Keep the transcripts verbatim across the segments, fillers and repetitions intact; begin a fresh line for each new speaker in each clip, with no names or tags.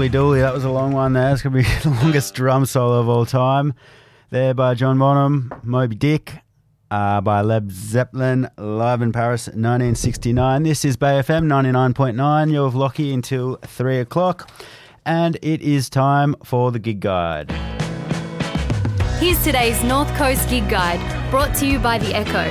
Dooley. That was a long one there. It's going to be the longest drum solo of all time. There by John Bonham, Moby Dick, uh, by Led Zeppelin, live in Paris, nineteen sixty-nine. This is Bay F M ninety-nine point nine. You're with Lockie until three o'clock. And it is time for the Gig Guide.
Here's today's North Coast Gig Guide, brought to you by The Echo.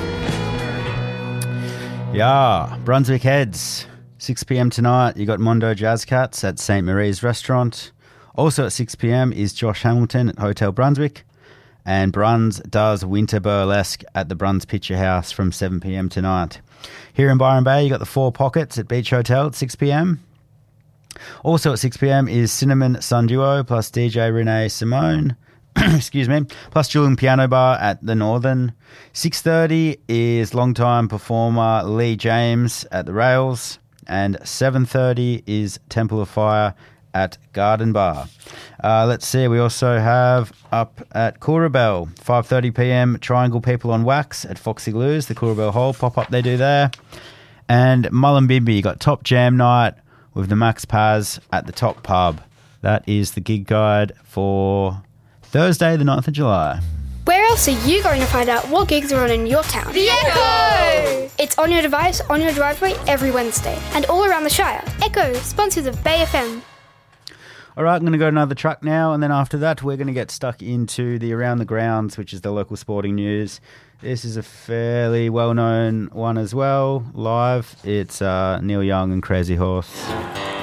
Yeah, Brunswick Heads. six p.m. tonight, you got Mondo Jazz Cats at Saint Marie's Restaurant. Also at six p.m. is Josh Hamilton at Hotel Brunswick. And Bruns does Winter Burlesque at the Bruns Picture House from seven p.m. tonight. Here in Byron Bay, you got the Four Pockets at Beach Hotel at six p.m. Also at six p.m. is Cinnamon Sun Duo plus D J Renee Simone. Excuse me. Plus Julian Piano Bar at the Northern. six thirty is longtime performer Lee James at the Rails. And seven thirty is Temple of Fire at Garden Bar. Uh, let's see, we also have up at Coorabell, five thirty p.m, Triangle People on Wax at Foxy Lou's, the Coorabell Hall pop-up they do there. And Mullumbimby, you got Top Jam Night with the Max Paz at the Top Pub. That is the Gig Guide for Thursday, the ninth of July.
Where else are you going to find out what gigs are on in your town?
The Echo!
It's on your device, on your driveway, every Wednesday. And all around the Shire. Echo, sponsors of Bay F M.
All right, I'm going to go to another truck now, and then after that, we're going to get stuck into the Around the Grounds, which is the local sporting news. This is a fairly well-known one as well, live. It's uh, Neil Young and Crazy Horse.